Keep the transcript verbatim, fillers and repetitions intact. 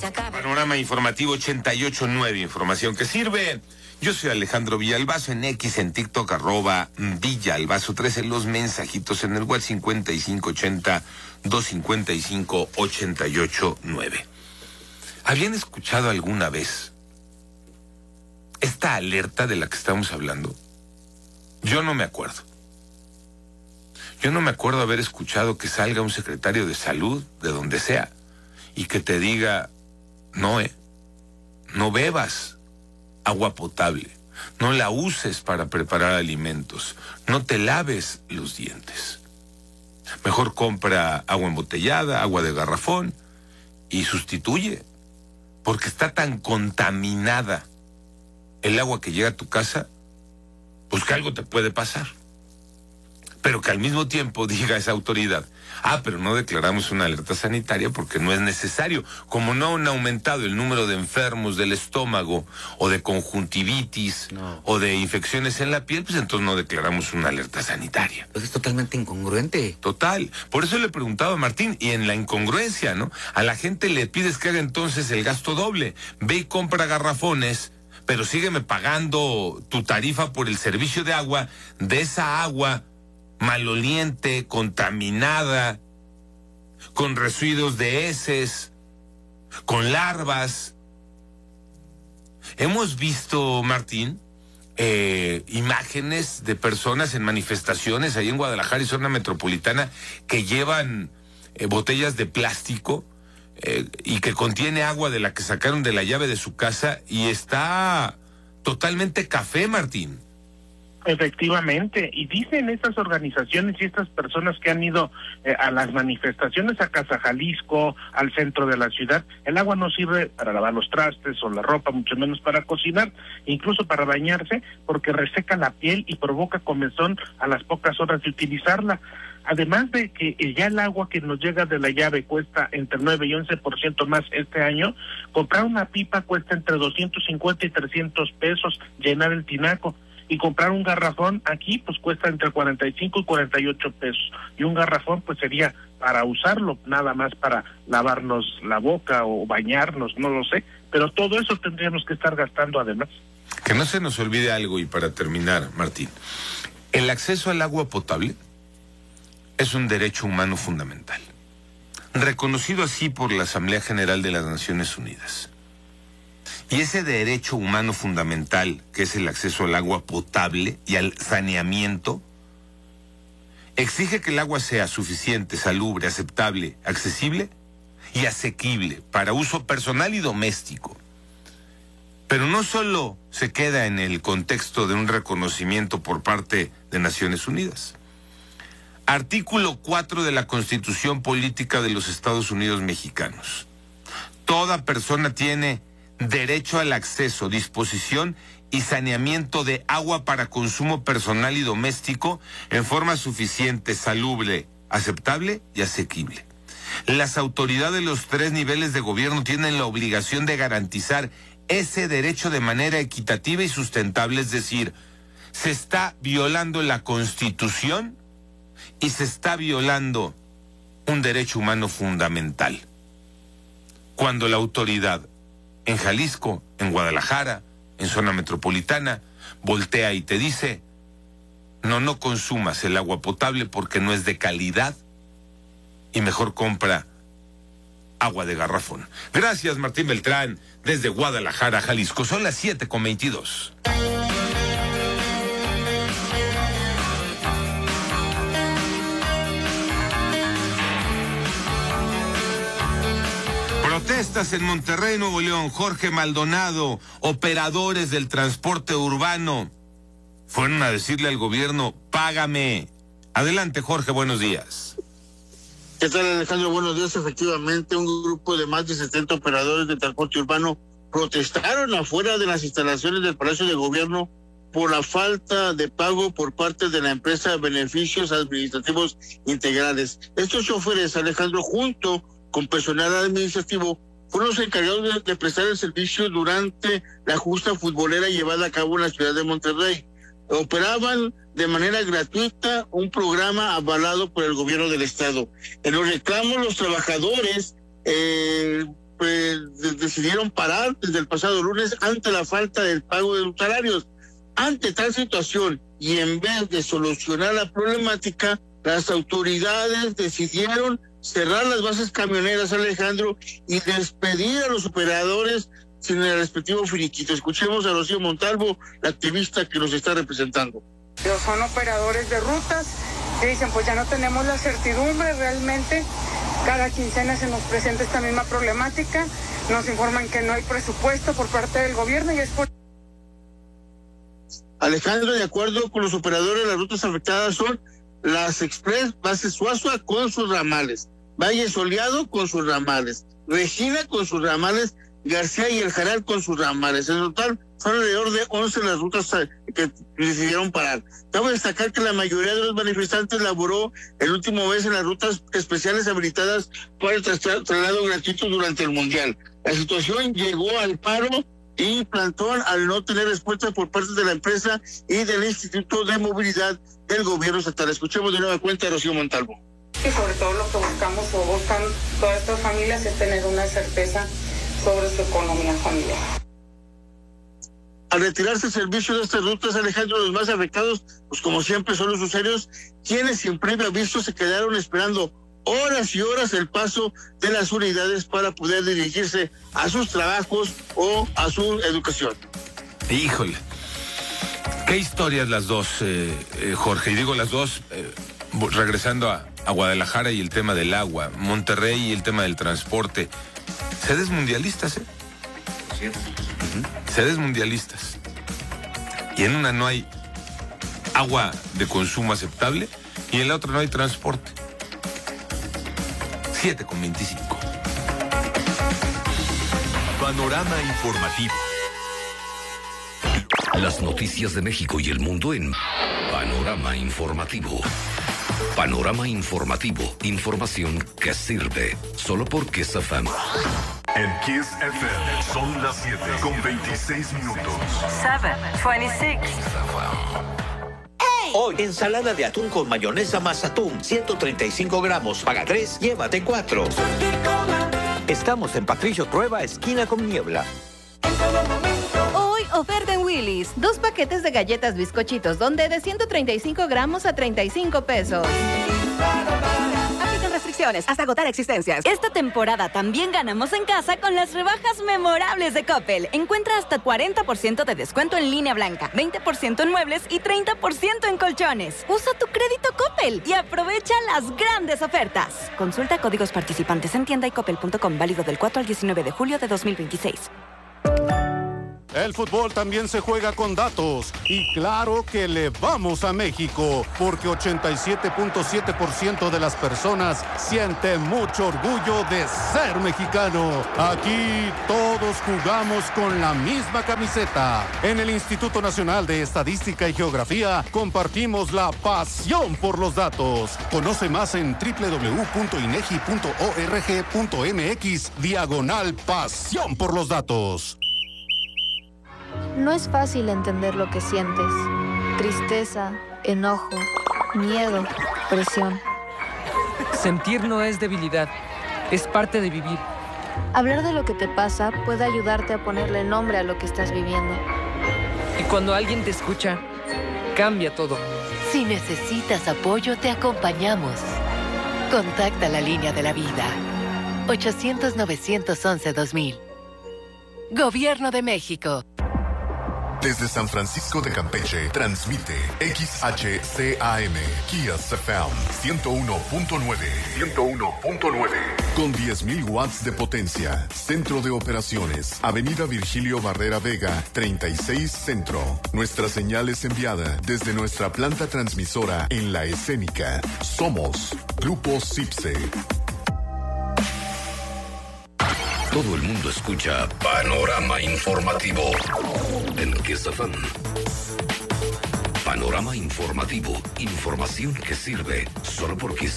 se acabe. Panorama informativo ochenta y ocho punto nueve, información que sirve. Yo soy Alejandro Villalbazo, en X, en TikTok, arroba Villalbazo trece, los mensajitos en el web cincuenta y cinco ochenta, doscientos cincuenta y cinco, ochenta y ocho nueve. ¿Habían escuchado alguna vez esta alerta de la que estamos hablando? Yo no me acuerdo. Yo no me acuerdo haber escuchado que salga un secretario de salud, de donde sea, y que te diga, no, eh, no bebas agua potable, no la uses para preparar alimentos, no te laves los dientes. Mejor compra agua embotellada, agua de garrafón y sustituye, porque está tan contaminada el agua que llega a tu casa, pues que algo te puede pasar. Pero que al mismo tiempo diga esa autoridad, ah, pero no declaramos una alerta sanitaria porque no es necesario. Como no han aumentado el número de enfermos del estómago o de conjuntivitis no. o de infecciones en la piel, pues entonces no declaramos una alerta sanitaria. Pues es totalmente incongruente. Total. Por eso le he preguntado a Martín, y en la incongruencia, ¿no? A la gente le pides que haga entonces el gasto doble. Ve y compra garrafones, pero sígueme pagando tu tarifa por el servicio de agua, de esa agua maloliente, contaminada, con residuos de heces, con larvas. Hemos visto, Martín, eh, imágenes de personas en manifestaciones ahí en Guadalajara y zona metropolitana que llevan eh, botellas de plástico eh, y que contiene agua de la que sacaron de la llave de su casa y está totalmente café, Martín. Efectivamente, y dicen estas organizaciones y estas personas que han ido eh, a las manifestaciones a Casa Jalisco, al centro de la ciudad, el agua no sirve para lavar los trastes o la ropa, mucho menos para cocinar, incluso para bañarse, porque reseca la piel y provoca comezón a las pocas horas de utilizarla. Además de que ya el agua que nos llega de la llave cuesta entre nueve y once por ciento más este año, comprar una pipa cuesta entre doscientos cincuenta y trescientos pesos, llenar el tinaco. Y comprar un garrafón aquí pues cuesta entre cuarenta y cinco y cuarenta y ocho pesos. Y un garrafón pues sería para usarlo, nada más para lavarnos la boca o bañarnos, no lo sé. Pero todo eso tendríamos que estar gastando además. Que no se nos olvide algo, y para terminar, Martín. El acceso al agua potable es un derecho humano fundamental, reconocido así por la Asamblea General de las Naciones Unidas. Y ese derecho humano fundamental, que es el acceso al agua potable y al saneamiento, exige que el agua sea suficiente, salubre, aceptable, accesible y asequible para uso personal y doméstico. Pero no solo se queda en el contexto de un reconocimiento por parte de Naciones Unidas. Artículo cuatro de la Constitución Política de los Estados Unidos Mexicanos. Toda persona tiene derecho al acceso, disposición y saneamiento de agua para consumo personal y doméstico en forma suficiente, salubre, aceptable y asequible. Las autoridades de los tres niveles de gobierno tienen la obligación de garantizar ese derecho de manera equitativa y sustentable, es decir, se está violando la Constitución y se está violando un derecho humano fundamental. Cuando la autoridad en Jalisco, en Guadalajara, en zona metropolitana, voltea y te dice, no, no consumas el agua potable porque no es de calidad y mejor compra agua de garrafón. Gracias, Martín Beltrán, desde Guadalajara, Jalisco. Son las siete con veintidós. Protestas en Monterrey, Nuevo León. Jorge Maldonado, operadores del transporte urbano, fueron a decirle al gobierno, págame. Adelante, Jorge, buenos días. ¿Qué tal, Alejandro? Buenos días. Efectivamente, un grupo de más de setenta operadores de transporte urbano protestaron afuera de las instalaciones del Palacio de Gobierno por la falta de pago por parte de la empresa Beneficios Administrativos Integrales. Estos choferes, Alejandro, junto con personal administrativo, fueron los encargados de, de prestar el servicio durante la justa futbolera llevada a cabo en la ciudad de Monterrey. Operaban de manera gratuita un programa avalado por el gobierno del estado. En los reclamos, los trabajadores eh, pues, decidieron parar desde el pasado lunes ante la falta del pago de los salarios. Ante tal situación y en vez de solucionar la problemática, las autoridades decidieron cerrar las bases camioneras, Alejandro, y despedir a los operadores sin el respectivo finiquito. Escuchemos a Rocío Montalvo, la activista que nos está representando. Son operadores de rutas que dicen, pues ya no tenemos la certidumbre realmente. Cada quincena se nos presenta esta misma problemática. Nos informan que no hay presupuesto por parte del gobierno y es por... Alejandro, de acuerdo con los operadores, las rutas afectadas son las Express Base Suazua con sus ramales, Valle Soleado con sus ramales, Regina con sus ramales, García y El Jaral con sus ramales. En total son alrededor de once las rutas que decidieron parar. Cabe destacar que la mayoría de los manifestantes laboró el último mes en las rutas especiales habilitadas para el traslado gratuito durante el Mundial. La situación llegó al paro y plantón al no tener respuesta por parte de la empresa y del Instituto de Movilidad del Gobierno Estatal. Escuchemos de nueva cuenta a Rocío Montalvo. Y sobre todo lo que buscamos o buscan todas estas familias es tener una certeza sobre su economía familiar. Al retirarse el servicio de estas rutas, Alejandro, los más afectados, pues como siempre son los usuarios, quienes sin previo aviso se quedaron esperando horas y horas el paso de las unidades para poder dirigirse a sus trabajos o a su educación. Híjole, qué historias las dos, eh, eh, Jorge, y digo las dos, eh, regresando a, a Guadalajara y el tema del agua, Monterrey y el tema del transporte, sedes mundialistas, ¿eh? Sí. Uh-huh. Sedes mundialistas. Y en una no hay agua de consumo aceptable y en la otra no hay transporte. siete con veinticinco. Panorama informativo. Las noticias de México y el mundo en Panorama Informativo. Panorama Informativo. Información que sirve. Solo por Kiss F M. En Kiss F M son las siete con veintiséis minutos. siete veintiséis. Hoy, ensalada de atún con mayonesa más atún, ciento treinta y cinco gramos, paga tres, llévate cuatro. Estamos en Patricio Trueba, esquina con Niebla. Hoy, oferta en Willy's. Dos paquetes de galletas bizcochitos, donde de ciento treinta y cinco gramos a treinta y cinco pesos. Aplican restricciones hasta agotar existencias. Esta temporada también ganamos en casa con las rebajas memorables de Coppel. Encuentra hasta cuarenta por ciento de descuento en línea blanca, veinte por ciento en muebles y treinta por ciento en colchones. Usa tu crédito Coppel y aprovecha las grandes ofertas. Consulta códigos participantes en tienda y coppel punto com, válido del cuatro al diecinueve de julio de dos mil veintiséis. El fútbol también se juega con datos y claro que le vamos a México porque ochenta y siete punto siete por ciento de las personas siente mucho orgullo de ser mexicano. Aquí todos jugamos con la misma camiseta. En el Instituto Nacional de Estadística y Geografía compartimos la pasión por los datos. Conoce más en doble u doble u doble u punto inegi punto org punto mx diagonal pasión por los datos. No es fácil entender lo que sientes. Tristeza, enojo, miedo, presión. Sentir no es debilidad, es parte de vivir. Hablar de lo que te pasa puede ayudarte a ponerle nombre a lo que estás viviendo. Y cuando alguien te escucha, cambia todo. Si necesitas apoyo, te acompañamos. Contacta la línea de la vida. ochocientos, novecientos once, dos mil. Gobierno de México. Desde San Francisco de Campeche, transmite X H C A M, Kiss F M, ciento uno punto nueve. ciento uno punto nueve. Con diez mil watts de potencia. Centro de operaciones. Avenida Virgilio Barrera Vega, treinta y seis Centro. Nuestra señal es enviada desde nuestra planta transmisora en La Escénica. Somos Grupo Cipse. Todo el mundo escucha Panorama Informativo en Kiss F M. Panorama Informativo. Información que sirve solo por Kiss.